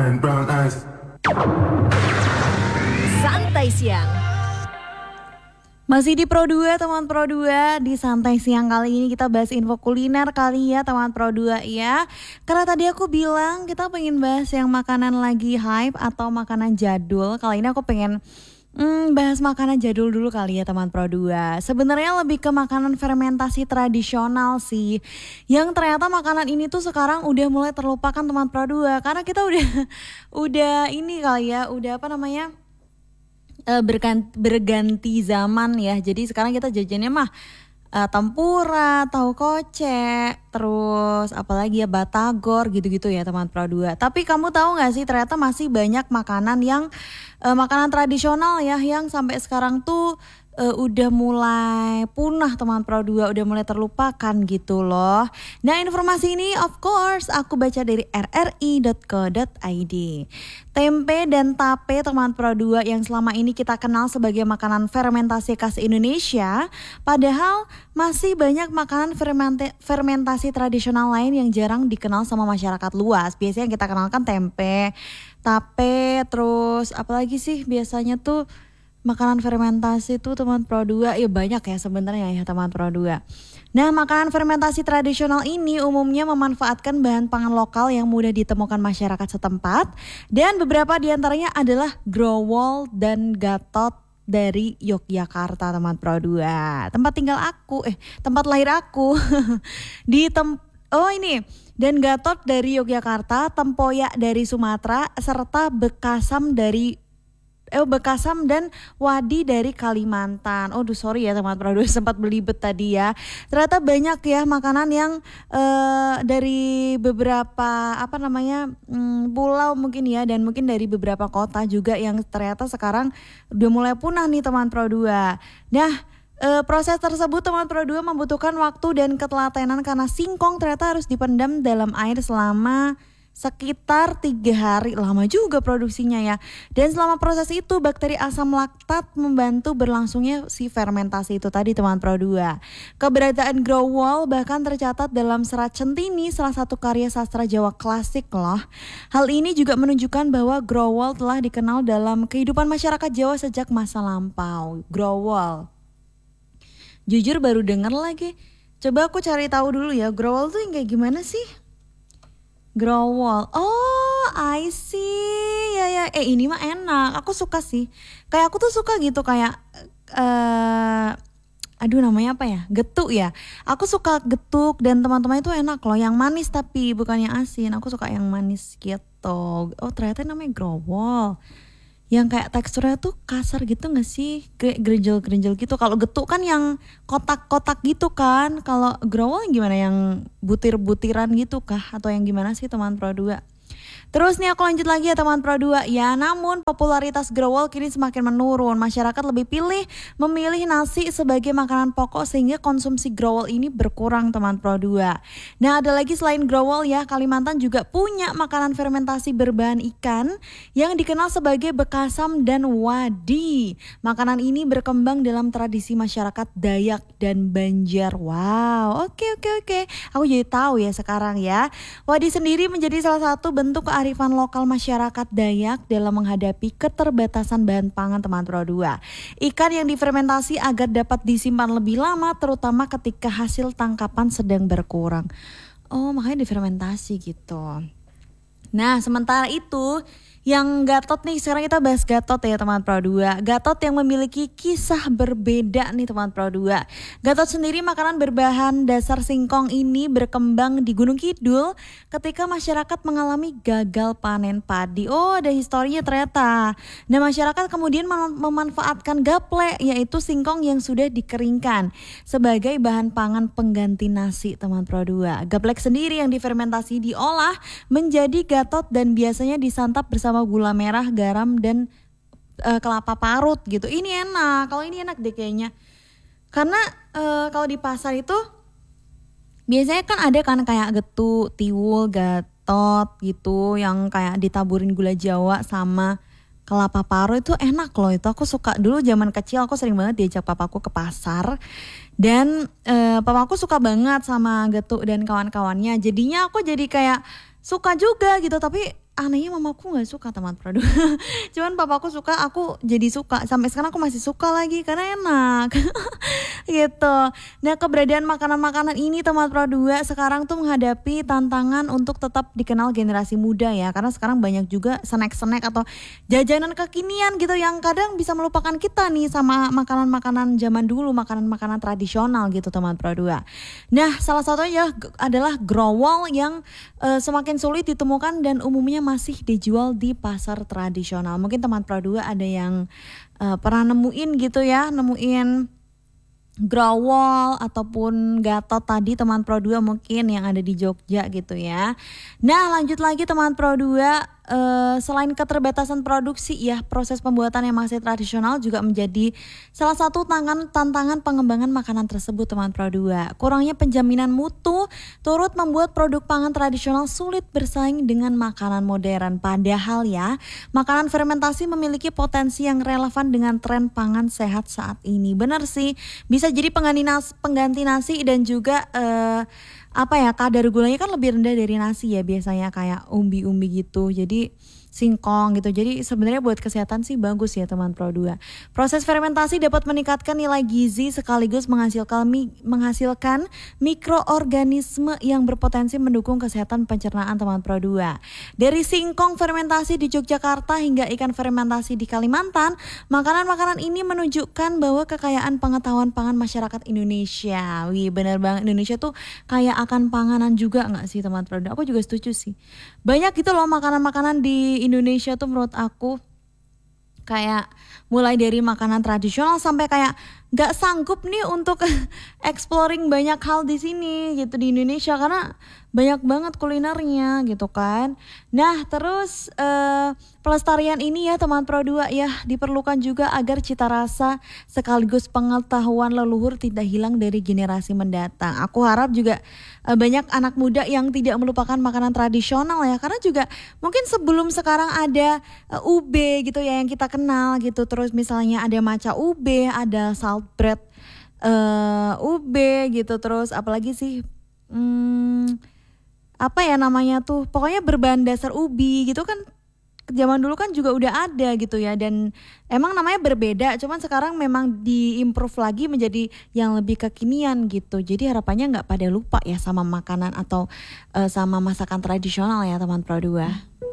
and brown eyes. Santai Siang. Masih di Pro 2, teman Pro 2. Di Santai Siang kali ini kita bahas info kuliner kali ya teman Pro 2 ya. Karena tadi aku bilang kita pengen bahas yang makanan lagi hype atau makanan jadul. Kali ini aku pengen bahas makanan jadul dulu kali ya teman Pro 2. Sebenarnya lebih ke makanan fermentasi tradisional sih. Yang ternyata makanan ini tuh sekarang udah mulai terlupakan teman Pro 2. Karena kita udah ini kali ya, udah apa namanya? Berganti zaman ya. Jadi sekarang kita jajannya mah tempura, tahu kocek, terus apalagi ya batagor gitu-gitu ya teman Pro 2. Tapi kamu tahu gak sih ternyata masih banyak makanan yang makanan tradisional ya yang sampai sekarang tuh udah mulai punah teman Pro 2, udah mulai terlupakan gitu loh. Nah informasi ini of course aku baca dari rri.co.id. Tempe dan tape teman Pro 2 yang selama ini kita kenal sebagai makanan fermentasi khas Indonesia, padahal masih banyak makanan fermentasi tradisional lain yang jarang dikenal sama masyarakat luas. Biasanya yang kita kenalkan tempe, tape, terus apalagi sih biasanya tuh makanan fermentasi tuh teman Pro 2 ya banyak ya sebenarnya ya teman Pro 2. Nah makanan fermentasi tradisional ini umumnya memanfaatkan bahan pangan lokal yang mudah ditemukan masyarakat setempat. Dan beberapa diantaranya adalah growol dan gatot dari Yogyakarta teman Pro 2. Tempat tinggal aku, tempat lahir aku. Dan gatot dari Yogyakarta, tempoyak dari Sumatera, serta bekasam dan wadi dari Kalimantan. Sorry ya teman Pro 2 sempat belibet tadi ya. Ternyata banyak ya makanan yang dari beberapa pulau mungkin ya, dan mungkin dari beberapa kota juga yang ternyata sekarang udah mulai punah nih teman Pro 2. Nah proses tersebut teman Pro 2 membutuhkan waktu dan ketelatenan karena singkong ternyata harus dipendam dalam air selama sekitar 3 hari, lama juga produksinya ya. Dan selama proses itu bakteri asam laktat membantu berlangsungnya si fermentasi itu tadi teman Pro 2. Keberadaan growol bahkan tercatat dalam Serat Centini, salah satu karya sastra Jawa klasik loh. Hal ini juga menunjukkan bahwa growol telah dikenal dalam kehidupan masyarakat Jawa sejak masa lampau. Growol. Jujur baru denger lagi. Coba aku cari tahu dulu ya, growol tuh yang kayak gimana sih? Growol, I see, ya, ini mah enak, aku suka sih. Kayak aku tuh suka gitu kayak, namanya apa ya, getuk ya. Aku suka getuk dan teman-teman itu enak loh, yang manis tapi bukan yang asin. Aku suka yang manis gitu. Ternyata namanya growol. Yang kayak teksturnya tuh kasar gitu gak sih? Gerinjel-gerinjel gitu. Kalau getuk kan yang kotak-kotak gitu kan. Kalau growol gimana, yang butir-butiran gitu kah? Atau yang gimana sih teman Pro 2? Terus nih aku lanjut lagi ya teman Pro 2. Ya namun popularitas growol kini semakin menurun. Masyarakat lebih memilih nasi sebagai makanan pokok sehingga konsumsi growol ini berkurang teman Pro 2. Nah ada lagi selain growol ya, Kalimantan juga punya makanan fermentasi berbahan ikan yang dikenal sebagai bekasam dan wadi. Makanan ini berkembang dalam tradisi masyarakat Dayak dan Banjar. Wow, oke. Aku jadi tahu ya sekarang ya. Wadi sendiri menjadi salah satu bentuk kearifan lokal masyarakat Dayak dalam menghadapi keterbatasan bahan pangan teman Pro 2. Ikan yang difermentasi agar dapat disimpan lebih lama, terutama ketika hasil tangkapan sedang berkurang. Makanya difermentasi gitu. Nah sementara itu yang gatot nih, sekarang kita bahas gatot ya teman Pro 2. Gatot yang memiliki kisah berbeda nih teman Pro 2. Gatot sendiri makanan berbahan dasar singkong ini berkembang di Gunung Kidul ketika masyarakat mengalami gagal panen padi. Ada historinya ternyata. Nah masyarakat kemudian memanfaatkan gaplek, yaitu singkong yang sudah dikeringkan, sebagai bahan pangan pengganti nasi teman Pro 2. Gaplek sendiri yang difermentasi diolah menjadi gatot dan biasanya disantap bersama gula merah, garam, dan kelapa parut gitu. Ini enak, kalau ini enak deh kayaknya. Karena kalau di pasar itu biasanya kan ada kan kayak getuk, tiwul, gatot gitu yang kayak ditaburin gula Jawa sama kelapa parut. Itu enak loh, itu aku suka. Dulu zaman kecil aku sering banget diajak papaku ke pasar. Dan papaku suka banget sama getuk dan kawan-kawannya. Jadinya aku jadi kayak suka juga gitu. Tapi anehnya mamaku nggak suka teman produk. Cuman papaku suka, aku jadi suka. Sampai sekarang aku masih suka lagi karena enak. Gitu. Nah, keberadaan makanan-makanan ini teman Pro 2 sekarang tuh menghadapi tantangan untuk tetap dikenal generasi muda ya. Karena sekarang banyak juga snack-snack atau jajanan kekinian gitu yang kadang bisa melupakan kita nih sama makanan-makanan zaman dulu, makanan-makanan tradisional gitu teman Pro 2. Nah, salah satunya adalah growol yang semakin sulit ditemukan dan umumnya masih dijual di pasar tradisional. Mungkin teman Pro 2 ada yang pernah nemuin gitu ya, nemuin growol ataupun gatot tadi teman Pro 2 mungkin yang ada di Jogja gitu ya. Nah, lanjut lagi teman Pro 2, selain keterbatasan produksi ya, proses pembuatan yang masih tradisional juga menjadi salah satu tantangan pengembangan makanan tersebut teman Pro 2. Kurangnya penjaminan mutu turut membuat produk pangan tradisional sulit bersaing dengan makanan modern. Padahal ya, makanan fermentasi memiliki potensi yang relevan dengan tren pangan sehat saat ini. Benar sih, bisa jadi pengganti nasi dan juga kadar gulanya kan lebih rendah dari nasi ya biasanya, kayak umbi-umbi gitu. Jadi singkong gitu. Jadi sebenarnya buat kesehatan sih bagus ya teman Pro 2. Proses fermentasi dapat meningkatkan nilai gizi sekaligus menghasilkan mikroorganisme yang berpotensi mendukung kesehatan pencernaan teman Pro 2. Dari singkong fermentasi di Yogyakarta hingga ikan fermentasi di Kalimantan, makanan-makanan ini menunjukkan bahwa kekayaan pengetahuan pangan masyarakat Indonesia. Wih, benar banget, Indonesia tuh kaya akan panganan juga nggak sih teman Pro 2? Aku juga setuju sih. Banyak gitu loh makanan-makanan di Indonesia tuh menurut aku, kayak mulai dari makanan tradisional sampai kayak nggak sanggup nih untuk exploring banyak hal di sini gitu di Indonesia karena banyak banget kulinernya gitu kan. Nah, terus pelestarian ini ya teman Pro 2 ya diperlukan juga agar cita rasa sekaligus pengetahuan leluhur tidak hilang dari generasi mendatang. Aku harap juga banyak anak muda yang tidak melupakan makanan tradisional ya, karena juga mungkin sebelum sekarang ada ube gitu ya yang kita kenal gitu. Terus misalnya ada maca ube, ada salt bread ube gitu. Terus apalagi sih apa ya namanya tuh, pokoknya berbahan dasar ubi gitu kan, zaman dulu kan juga udah ada gitu ya, dan emang namanya berbeda, cuman sekarang memang diimprove lagi menjadi yang lebih kekinian gitu. Jadi harapannya nggak pada lupa ya sama makanan atau sama masakan tradisional ya teman Pro 2.